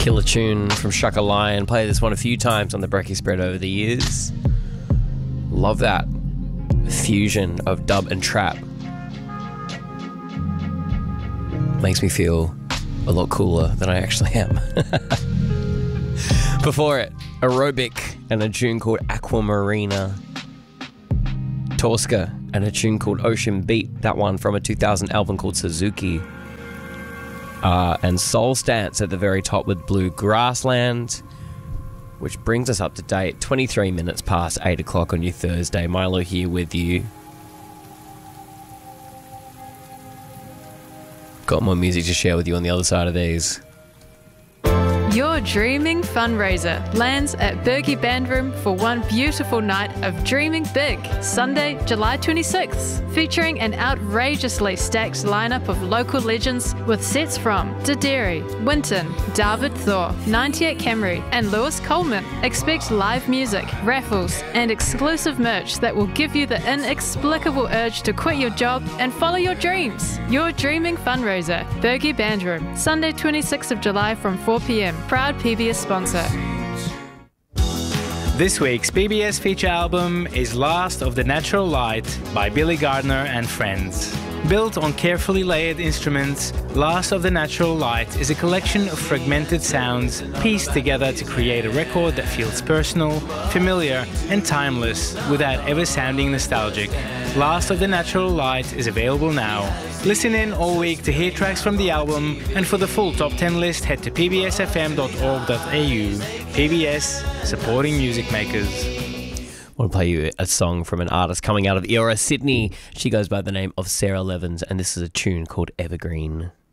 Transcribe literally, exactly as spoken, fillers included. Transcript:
Killer tune from Shaka Lion. Played this one a few times on the Brekkie Spread over the years. Love that fusion of dub and trap. Makes me feel a lot cooler than I actually am. Before it, Aerobic and a tune called Aquamarina. Torska and a tune called Ocean Beat, that one from a two thousand album called Suzuki. Uh, and Soul Stance at the very top with Blue Grassland, which brings us up to date, twenty-three minutes past eight o'clock on your Thursday. Milo here with you. Got more music to share with you on the other side of these. Your Dreaming fundraiser lands at Bergie Bandroom for one beautiful night of dreaming big, Sunday, July twenty-sixth, featuring an outrageously stacked lineup of local legends with sets from Dideri, Winton, David Thor, ninety-eight Camry, and Lewis Coleman. Expect live music, raffles, and exclusive merch that will give you the inexplicable urge to quit your job and follow your dreams. Your Dreaming fundraiser, Bergie Bandroom, Sunday, twenty-sixth of July from four p.m. Proud P B S sponsor. This week's P B S feature album is Last of the Natural Light by Billy Gardner and Friends. Built on carefully layered instruments, Last of the Natural Light is a collection of fragmented sounds pieced together to create a record that feels personal, familiar, and timeless without ever sounding nostalgic. Last of the Natural Light is available now. Listen in all week to hear tracks from the album, and for the full top ten list, head to p b s f m dot org dot a u. P B S, supporting music makers. I want to play you a song from an artist coming out of Eora, Sydney. She goes by the name of Sarah Levins, and this is a tune called Evergreen.